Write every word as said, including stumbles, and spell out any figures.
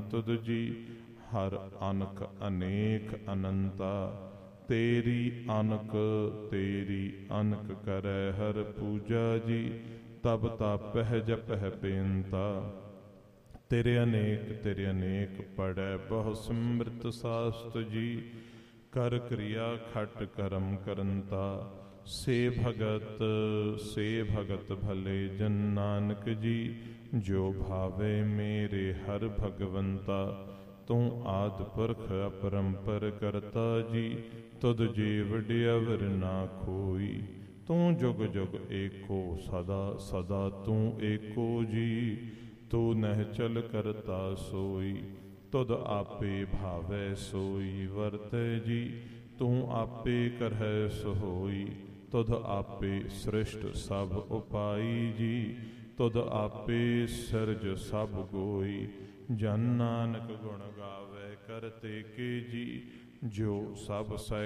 ਤੁਧ ਜੀ। ਹਰ ਅਨਕ ਅਨੇਕ ਅਨੰਤਾ, ਤੇਰੀ ਅਨਕ ਤੇਰੀ ਅਨਕ ਕਰੈ ਹਰ ਪੂਜਾ ਜੀ। ਤਬ ਤਾਪਹਿ ਜਪਹਿ ਬੇਨਤਾ, ਤੇਰੇ ਅਨੇਕ ਤੇਰੇ ਅਨੇਕ ਪੜੈ ਬਹੁ ਸਿਮਰਤ ਸਾਸਤ ਜੀ। ਕਰ ਕਿਰਿਆ ਖਟ ਕਰਮ ਕਰੰਤਾ, ਸੇ ਭਗਤ ਸੇ ਭਗਤ ਭਲੇ ਜਨ ਨਾਨਕ ਜੀ। ਜੋ ਭਾਵੇ ਮੇਰੇ ਹਰ ਭਗਵੰਤਾ, ਤੂੰ ਆਦਿ ਪੁਰਖ ਅਪਰੰਪਰ ਕਰਤਾ ਜੀ। ਤੁਧ ਜੀ ਵਡਿਆਵਰ ਨਾ ਖੋਈ, ਤੂੰ ਜੁਗ ਜੁਗ ਏਕੋ ਸਦਾ ਸਦਾ ਤੂੰ ਏਕੋ ਜੀ। ਤੂੰ ਨਿਹਚਲ ਕਰਤਾ ਸੋਈ, ਤੁਧ ਆਪੇ ਭਾਵੈ ਸੋਈ ਵਰਤੈ ਜੀ। ਤੂੰ ਆਪੇ ਕਰਹਿ ਸੋਈ, ਤੁਧ ਆਪੇ ਸ੍ਰਿਸ਼ਟ ਸਭ ਉਪਾਈ ਜੀ। ਤੁਧ ਆਪੇ ਸਿਰਜ ਸਭ ਗੋਈ, ਜਨ ਨਾਨਕ ਗੁਣ ਗਾਵੇ ਕਰਤੇ ਕੇ ਜੀ। ਜੋ ਸਭ ਸਹਿ